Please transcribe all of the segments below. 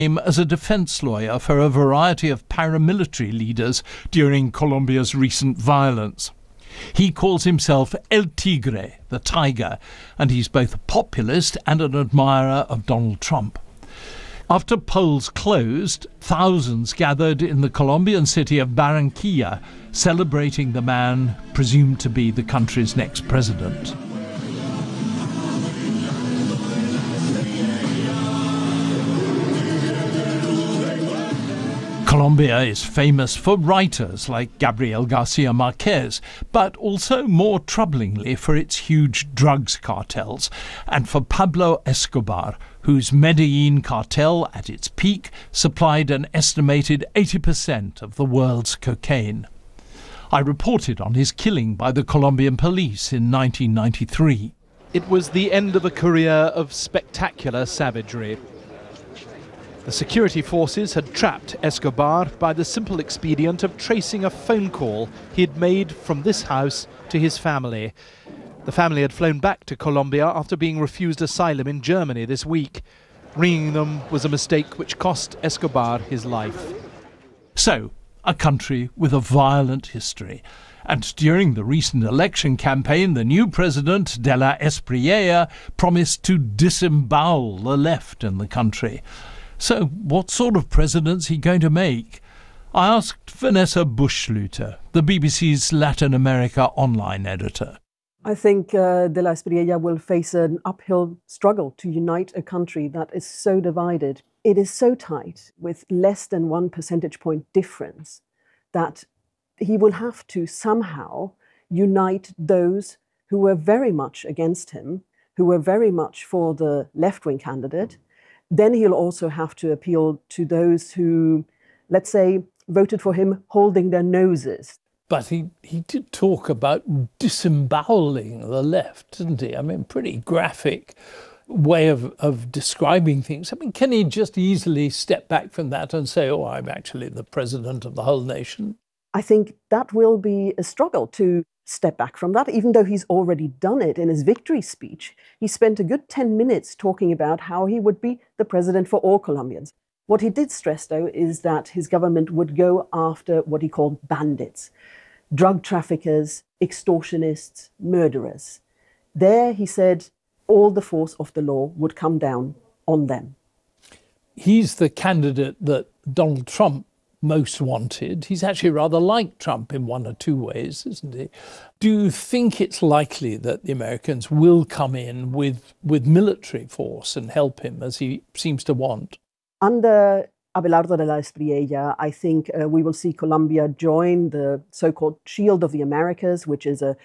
as a defense lawyer for a variety of paramilitary leaders during Colombia's recent violence. He calls himself El Tigre, the tiger, and he's both a populist and an admirer of Donald Trump. After polls closed, thousands gathered in the Colombian city of Barranquilla, celebrating the man presumed to be the country's next president. Colombia is famous for writers like Gabriel Garcia Marquez, but also more troublingly for its huge drugs cartels, and for Pablo Escobar, whose Medellin cartel at its peak supplied an estimated 80% of the world's cocaine. I reported on his killing by the Colombian police in 1993. It was the end of a career of spectacular savagery. The security forces had trapped Escobar by the simple expedient of tracing a phone call he had made from this house to his family. The family had flown back to Colombia after being refused asylum in Germany this week. Ringing them was a mistake which cost Escobar his life. So, a country with a violent history. And during the recent election campaign, the new president, De La Espriella, promised to disembowel the left in the country. So what sort of president's he going to make? I asked Vanessa Buschlüter, the BBC's Latin America online editor. I think De La Espriella will face an uphill struggle to unite a country that is so divided. It is so tight, with less than 1 percentage point difference, that he will have to somehow unite those who were very much against him, who were very much for the left-wing candidate. Then he'll also have to appeal to those who, let's say, voted for him holding their noses. But he did talk about disemboweling the left, didn't he? I mean, pretty graphic way of describing things. I mean, can he just easily step back from that and say, oh, I'm actually the president of the whole nation? I think that will be a struggle to step back from that, even though he's already done it in his victory speech. He spent a good 10 minutes talking about how he would be the president for all Colombians. What he did stress, though, is that his government would go after what he called bandits, drug traffickers, extortionists, murderers. There, he said, all the force of the law would come down on them. He's the candidate that Donald Trump most wanted. He's actually rather like Trump in one or two ways, isn't he? Do you think it's likely that the Americans will come in with military force and help him, as he seems to want? Under Abelardo de la Espriella, I think we will see Colombia join the so-called Shield of the Americas, which is an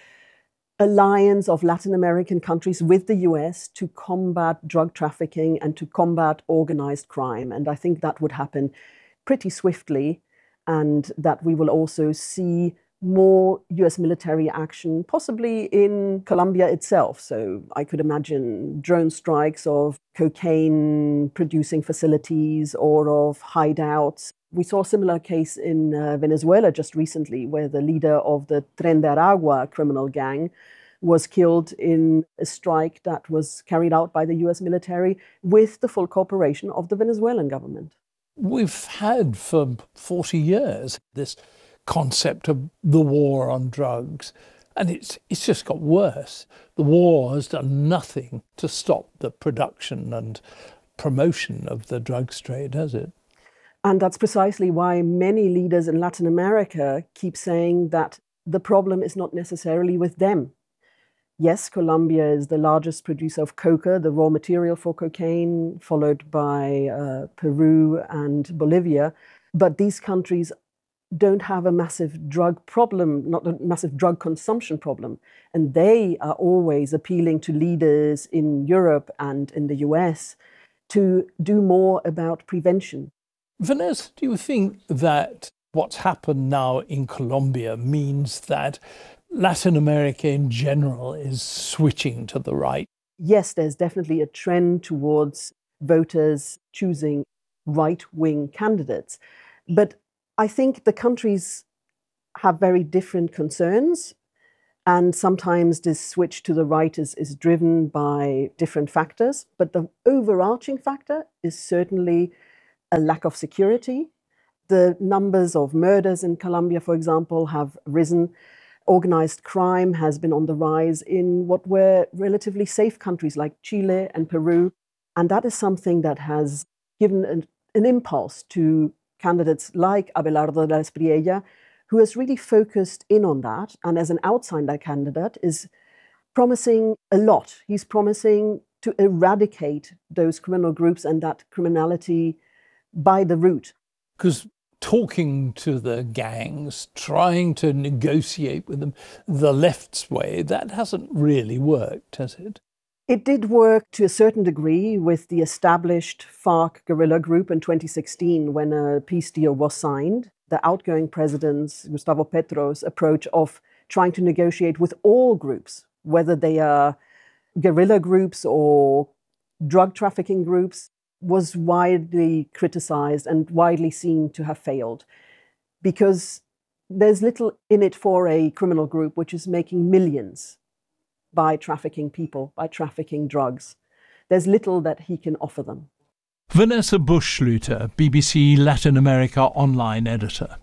alliance of Latin American countries with the US to combat drug trafficking and to combat organized crime. And I think that would happen pretty swiftly, and that we will also see more US military action, possibly in Colombia itself. So I could imagine drone strikes of cocaine-producing facilities or of hideouts. We saw a similar case in Venezuela just recently, where the leader of the Tren de Aragua criminal gang was killed in a strike that was carried out by the US military with the full cooperation of the Venezuelan government. We've had for 40 years this concept of the war on drugs, and it's just got worse. The war has done nothing to stop the production and promotion of the drugs trade, has it? And that's precisely why many leaders in Latin America keep saying that the problem is not necessarily with them. Yes, Colombia is the largest producer of coca, the raw material for cocaine, followed by Peru and Bolivia. But these countries don't have a massive drug problem, not a massive drug consumption problem. And they are always appealing to leaders in Europe and in the US to do more about prevention. Vanessa, do you think that what's happened now in Colombia means that Latin America in general is switching to the right? Yes, there's definitely a trend towards voters choosing right-wing candidates. But I think the countries have very different concerns, and sometimes this switch to the right is driven by different factors. But the overarching factor is certainly a lack of security. The numbers of murders in Colombia, for example, have risen. Organized crime has been on the rise in what were relatively safe countries like Chile and Peru. And that is something that has given an impulse to candidates like Abelardo de la Espriella, who has really focused in on that, and as an outsider candidate is promising a lot. He's promising to eradicate those criminal groups and that criminality by the root. Because talking to the gangs, trying to negotiate with them the left's way, that hasn't really worked, has it? It did work to a certain degree with the established FARC guerrilla group in 2016 when a peace deal was signed. The outgoing president's, Gustavo Petro's, approach of trying to negotiate with all groups, whether they are guerrilla groups or drug trafficking groups, was widely criticized and widely seen to have failed. Because there's little in it for a criminal group which is making millions by trafficking people, by trafficking drugs. There's little that he can offer them. Vanessa Bush-Schluter, BBC Latin America online editor.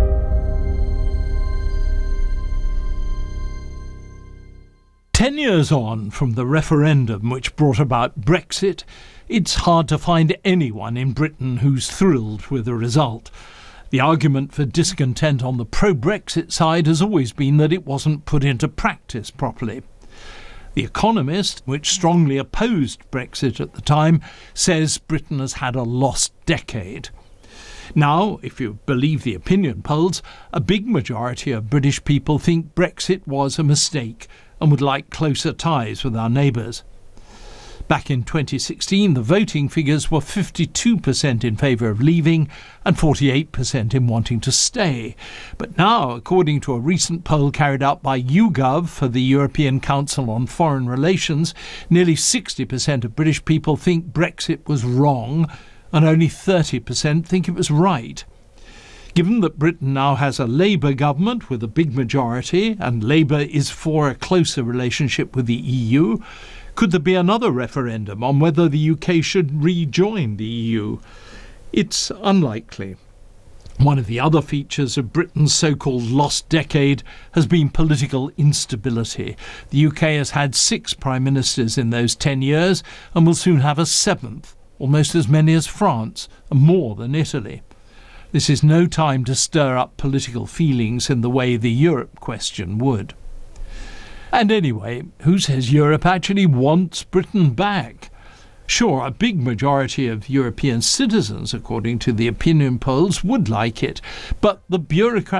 "10 years on from the referendum which brought about Brexit, it's hard to find anyone in Britain who's thrilled with the result. The argument for discontent on the pro-Brexit side has always been that it wasn't put into practice properly. The Economist, which strongly opposed Brexit at the time, says Britain has had a lost decade. Now, if you believe the opinion polls, a big majority of British people think Brexit was a mistake and would like closer ties with our neighbours. Back in 2016, the voting figures were 52% in favour of leaving and 48% in wanting to stay. But now, according to a recent poll carried out by YouGov for the European Council on Foreign Relations, nearly 60% of British people think Brexit was wrong and only 30% think it was right. Given that Britain now has a Labour government with a big majority and Labour is for a closer relationship with the EU, could there be another referendum on whether the UK should rejoin the EU? It's unlikely. One of the other features of Britain's so-called lost decade has been political instability. The UK has had 6 prime ministers in those 10 years and will soon have a 7th, almost as many as France and more than Italy. This is no time to stir up political feelings in the way the Europe question would. And anyway, who says Europe actually wants Britain back? Sure, a big majority of European citizens, according to the opinion polls, would like it, but the bureaucrats